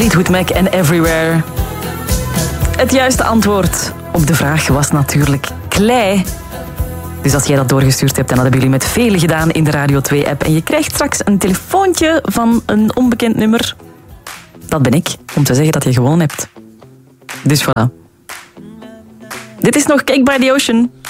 Fleetwood Mac en Everywhere. Het juiste antwoord op de vraag was natuurlijk klei. Dus als jij dat doorgestuurd hebt, dan hadden jullie met velen gedaan in de Radio 2-app. En je krijgt straks een telefoontje van een onbekend nummer. Dat ben ik, om te zeggen dat je gewonnen hebt. Dus voilà. Dit is nog Cake by the Ocean.